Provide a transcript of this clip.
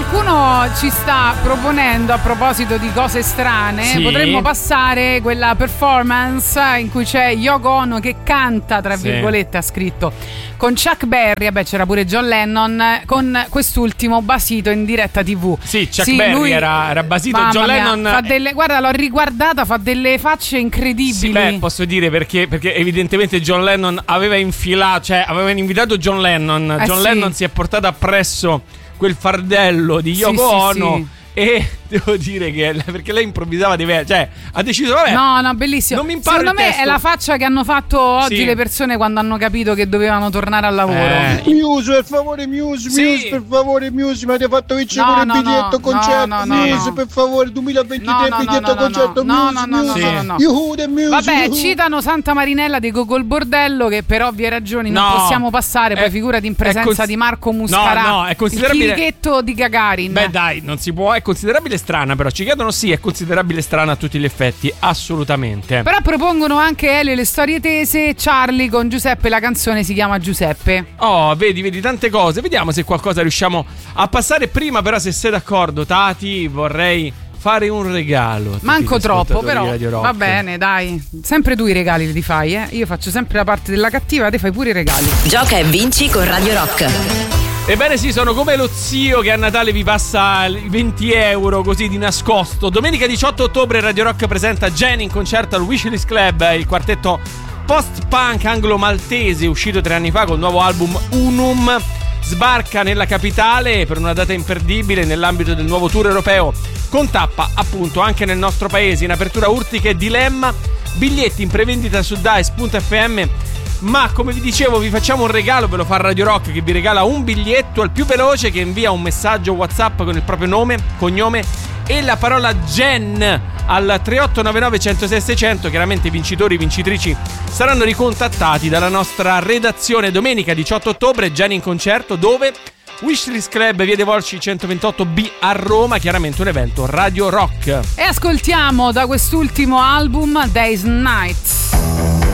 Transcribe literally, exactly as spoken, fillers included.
qualcuno ci sta proponendo, a proposito di cose strane, sì, potremmo passare quella performance in cui c'è Yoko Ono che canta, tra virgolette, sì, ha scritto, con Chuck Berry, vabbè c'era pure John Lennon, con quest'ultimo basito in diretta tivù. Sì, Chuck sì, Berry lui, era, era basito, John mia, Lennon fa delle, guarda, l'ho riguardata, fa delle facce incredibili. Sì, beh, posso dire perché, perché evidentemente John Lennon aveva infilato, cioè aveva invitato John Lennon, eh John sì. Lennon si è portato appresso quel fardello di Yoko sì, Ono sì, sì. E devo dire che perché lei improvvisava dei ver- cioè ha deciso vabbè, no no bellissimo, non mi imparo secondo il me testo. È la faccia che hanno fatto oggi sì. le persone quando hanno capito che dovevano tornare al lavoro. eh. Muse, per favore, Muse, sì. Muse, per favore, Muse, mi avete fatto vincere no, pure no, il biglietto no, concerto, no, no, Muse, no. per favore, duemilaventitré no, no, biglietto no, concerto, no, Muse, no, no, Muse, no, no, no. Yuhu, Muse, vabbè, Yuhu. citano Santa Marinella dei Gogol Bordello, che per ovvie ragioni non no, possiamo passare, poi è, figurati in presenza cons- di Marco Muscarà, no, no, è considerabile... il chirichetto di Gagarin. Beh dai, non si può, è considerabile strana, però ci chiedono sì, è considerabile strana a tutti gli effetti, assolutamente. Però propongono anche Elio le storie tese, Charlie con Giuseppe, la canzone si chiama Giuseppe. Oh, vedi, vedi tante cose, vediamo se qualcosa riusciamo a passare. Prima però, se sei d'accordo, Tati, vorrei fare un regalo. Manco troppo, però va bene, dai. Sempre tu i regali li fai, eh? Io faccio sempre la parte della cattiva, te fai pure i regali. Gioca e vinci con Radio Rock. Ebbene sì, sono come lo zio che a Natale vi passa i venti euro così di nascosto. Domenica diciotto ottobre Radio Rock presenta Jenny in concerto al Wishlist Club, il quartetto post-punk anglo-maltese uscito tre anni fa col nuovo album Unum. Sbarca nella capitale per una data imperdibile nell'ambito del nuovo tour europeo, con tappa appunto anche nel nostro paese. In apertura Urtica e Dilemma, biglietti in prevendita su Dice punto effe emme. Ma come vi dicevo, vi facciamo un regalo, ve lo fa Radio Rock, che vi regala un biglietto al più veloce che invia un messaggio WhatsApp con il proprio nome, cognome e la parola Gen al tre otto nove nove uno zero sei sei zero zero. Chiaramente i vincitori e vincitrici saranno ricontattati dalla nostra redazione domenica diciotto ottobre. Gen in concerto dove? Wishlist Club, via dei Volsci centoventotto B a Roma, chiaramente un evento Radio Rock. E ascoltiamo da quest'ultimo album Days and Nights.